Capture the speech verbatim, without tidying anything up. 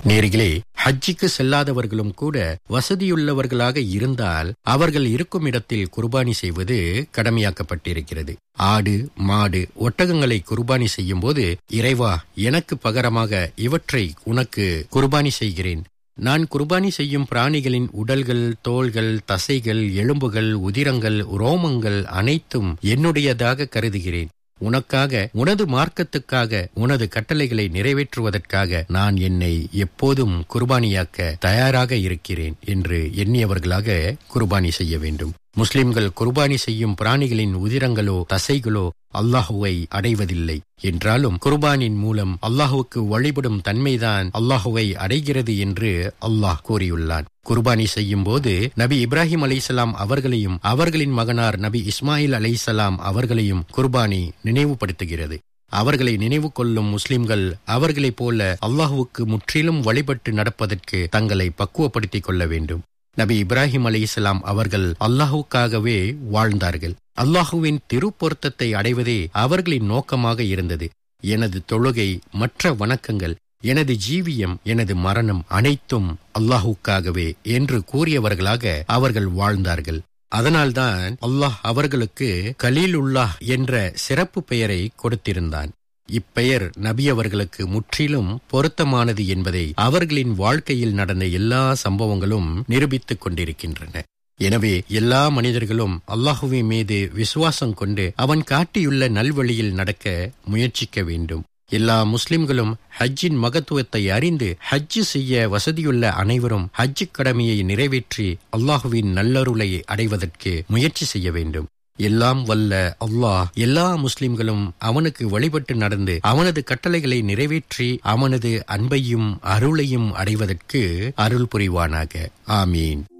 நேர்களே, ஹஜ்ஜிக்கு செல்லாதவர்களும் கூட வசதியுள்ளவர்களாக இருந்தால் அவர்கள் இருக்கும் இடத்தில் குர்பானி செய்வது கடமையாக்கப்பட்டிருக்கிறது. ஆடு, மாடு, ஒட்டகங்களை குர்பானி செய்யும் போது, இறைவா, எனக்கு பகரமாக இவற்றை உனக்கு குர்பானி செய்கிறேன். நான் குர்பானி செய்யும் பிராணிகளின் உடல்கள், தோள்கள், தசைகள், எலும்புகள், உதிரங்கள், உரோமங்கள் அனைத்தும் என்னுடையதாக கருதுகிறேன். உனக்காக, உனது மார்க்கத்துக்காக, உனது கட்டளைகளை நிறைவேற்றுவதற்காக நான் என்னை எப்போதும் குர்பானியாக்க தயாராக இருக்கிறேன் என்று எண்ணியவர்களாக குர்பானி செய்ய வேண்டும். முஸ்லிம்கள் குர்பானி செய்யும் பிராணிகளின் உதிரங்களோ தசைகளோ அல்லாஹுவை அடைவதில்லை என்றாலும் குர்பானின் மூலம் அல்லாஹுவுக்கு வழிபடும் தன்மைதான் அல்லாஹுவை அடைகிறது என்று அல்லாஹ் கூறியுள்ளான். குர்பானி செய்யும் போது நபி இப்ராஹிம் அலைஹிஸ்ஸலாம் அவர்களையும் அவர்களின் மகனார் நபி இஸ்மாயில் அலைஹிஸ்ஸலாம் அவர்களையும் குர்பானி நினைவுபடுத்துகிறது. அவர்களை நினைவு கொள்ளும் முஸ்லிம்கள் அவர்களைப் போல அல்லாஹுவுக்கு முற்றிலும் வழிபட்டு நடப்பதற்கு தங்களை பக்குவப்படுத்திக் கொள்ள வேண்டும். நபி இப்ராஹிம் அலைஹிஸ்ஸலாம் அவர்கள் அல்லாஹுக்காகவே வாழ்ந்தார்கள். அல்லாஹுவின் திருப்பொருத்தத்தை அடைவதே அவர்களின் நோக்கமாக இருந்தது. எனது தொழுகை, மற்ற வணக்கங்கள், எனது ஜீவியம், எனது மரணம் அனைத்தும் அல்லாஹுக்காகவே என்று கூறியவர்களாக அவர்கள் வாழ்ந்தார்கள். அதனால்தான் அல்லாஹ் அவர்களுக்கு கலீலுல்லாஹ் என்ற சிறப்பு பெயரை கொடுத்திருந்தான். இப்பெயர் நபி அவர்களுக்கு முற்றிலும் பொருத்தமானது என்பதை அவர்களின் வாழ்க்கையில் நடந்த எல்லா சம்பவங்களும் நிரூபித்துக் கொண்டிருக்கின்றன. எனவே எல்லா மனிதர்களும் அல்லாஹுவின் மீது விசுவாசம் கொண்டு அவன் காட்டியுள்ள நல்வழியில் நடக்க முயற்சிக்க வேண்டும். எல்லா முஸ்லிம்களும் ஹஜ்ஜின் மகத்துவத்தை அறிந்து ஹஜ்ஜு செய்ய வசதியுள்ள அனைவரும் ஹஜ்ஜு கடமையை நிறைவேற்றி அல்லாஹுவின் நல்லருளை அடைவதற்கு முயற்சி செய்ய வேண்டும். எல்லாம் வல்ல அல்லாஹ் எல்லா முஸ்லிம்களும் அவனுக்கு வழிபட்டு நடந்து அவனது கட்டளைகளை நிறைவேற்றி அவனது அன்பையும் அருளையும் அடைவதற்கு அருள் புரிவானாக. ஆமீன்.